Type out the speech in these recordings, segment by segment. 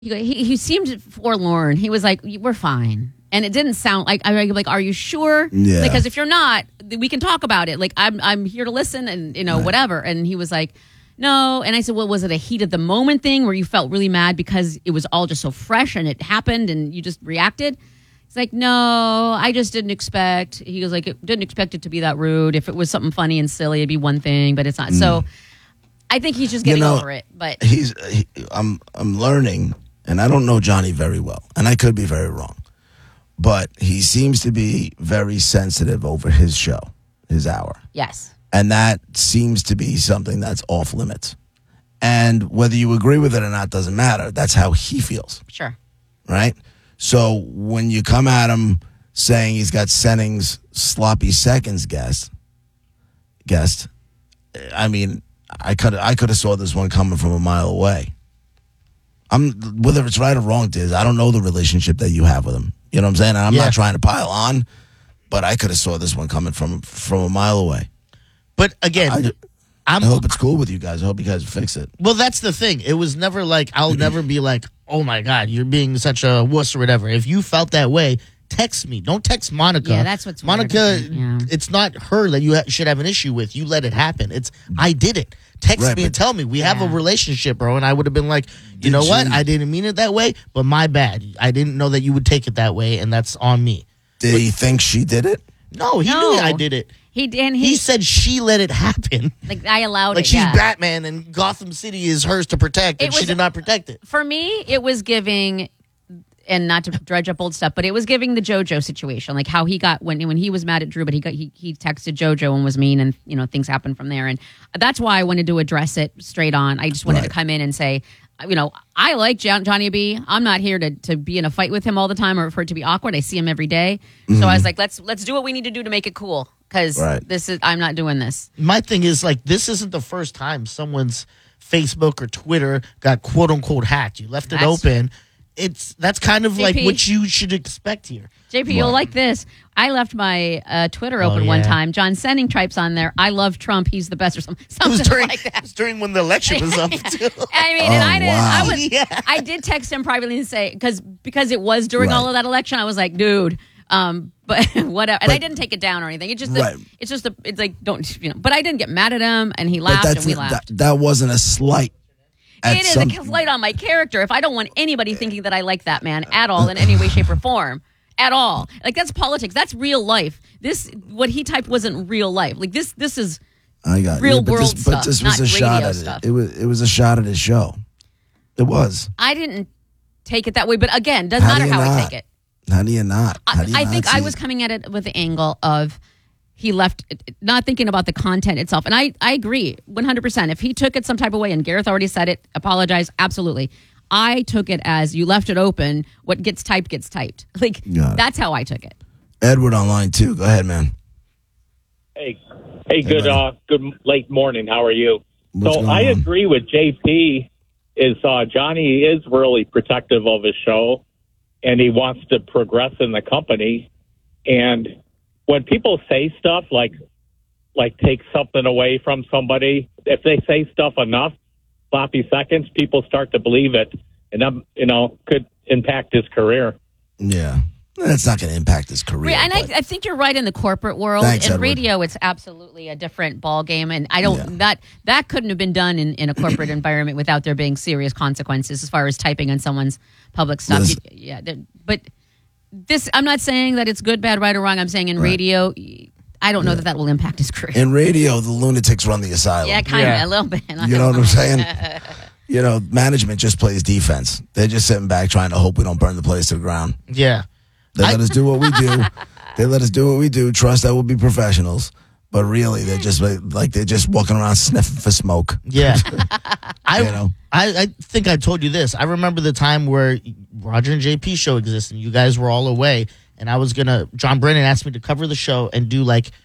he seemed forlorn. He was like, "We're fine," and it didn't sound like I'm like, "Are you sure?" Yeah. Because if you're not, we can talk about it. Like I'm here to listen, and whatever. And he was like, "No," and I said, "Well, was it a heat of the moment thing where you felt really mad because it was all just so fresh and it happened and you just reacted?" He's like, "No, I just didn't expect." He was like, "Didn't expect it to be that rude. If it was something funny and silly, it'd be one thing, but it's not." So I think he's just getting over it. But I'm learning, and I don't know Johnny very well, and I could be very wrong, but he seems to be very sensitive over his show, his hour. yes. And that seems to be something that's off limits. And whether you agree with it or not doesn't matter. That's how he feels, Sure. right? So when you come at him saying he's got Senning's sloppy seconds guest, I mean, I could have saw this one coming from a mile away. Whether it's right or wrong, Diz, I don't know the relationship that you have with him. You know what I'm saying? And I'm not trying to pile on, but I could have saw this one coming from a mile away. But again, I hope it's cool with you guys. I hope you guys fix it. Well, that's the thing. It was never like, I'll never be like, oh my God, you're being such a wuss or whatever. If you felt that way, text me. Don't text Monica. Yeah, that's what's Monica, weird. Yeah. It's not her that you should have an issue with. You let it happen. It's, I did it. Text me and tell me. We have a relationship, bro. And I would have been like, you know what? I didn't mean it that way, but my bad. I didn't know that you would take it that way, and that's on me. Did he think she did it? No, he knew I did it. He said she let it happen. Like, I allowed like it, she's Batman and Gotham City is hers to protect, and she did not protect it. For me, it was giving, and not to dredge up old stuff, but it was giving the JoJo situation, like how he got when he was mad at Drew, but he texted JoJo and was mean, and things happened from there, and that's why I wanted to address it straight on. I just wanted to come in and say, I like Johnny B. I'm not here to be in a fight with him all the time or for it to be awkward. I see him every day, so I was like, let's do what we need to do to make it cool. Because I'm not doing this. My thing is, like, this isn't the first time someone's Facebook or Twitter got quote unquote hacked. You left it open. That's kind of JP, like what you should expect here. JP, you'll like this. I left my Twitter open one time. John Senning types on there, "I love Trump. He's the best," or something like that. It was during when the election was up, too. I mean, and I did text him privately and say, because it was during all of that election, I was like, dude. But whatever, and I didn't take it down or anything. It's like don't But I didn't get mad at him, and he laughed, and we laughed. That wasn't a slight. It is a slight on my character. If I don't want anybody thinking that I like that man at all in any way, shape, or form, at all, like that's politics. That's real life. What he typed wasn't real life. Like this is real world stuff. But this was a shot at it. It was a shot at his show. It was. I didn't take it that way, but again, doesn't matter how I take it. How do you not? I think I was coming at it with the angle of he left, not thinking about the content itself. And I agree 100%. If he took it some type of way, and Gareth already said it, apologize, absolutely. I took it as you left it open. What gets typed gets typed. Like, that's how I took it. Edward on line 2. Go ahead, man. Hey, good late morning. How are you? I agree with JP. Johnny is really protective of his show, and he wants to progress in the company. And when people say stuff like take something away from somebody, if they say stuff enough, sloppy seconds, people start to believe it, and could impact his career. Yeah. That's not going to impact his career. And I think you're right in the corporate world. Thanks, in Edward. Radio, it's absolutely a different ball game, and I don't that couldn't have been done in a corporate environment without there being serious consequences as far as typing on someone's public stuff. But this, I'm not saying that it's good, bad, right, or wrong. I'm saying in radio, I don't know that will impact his career. In radio, the lunatics run the asylum. Yeah, kind of a little bit. You know what I'm saying? Management just plays defense. They're just sitting back trying to hope we don't burn the place to the ground. Yeah. They let us do what we do. They let us do what we do. Trust that we'll be professionals. But really, they're just walking around sniffing for smoke. Yeah. I think I told you this. I remember the time where Roger and JP show existed. You guys were all away. And I was John Brennan asked me to cover the show and do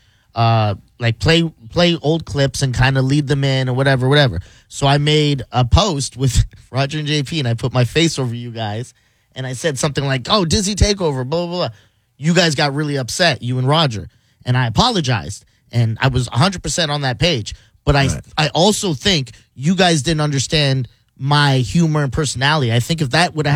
play old clips and kind of lead them in or whatever. So I made a post with Roger and JP, and I put my face over you guys. And I said something like, "Oh, Dizzy takeover, blah, blah, blah." You guys got really upset, you and Roger. And I apologized. And I was 100% on that page. But I also think you guys didn't understand my humor and personality. I think if that would have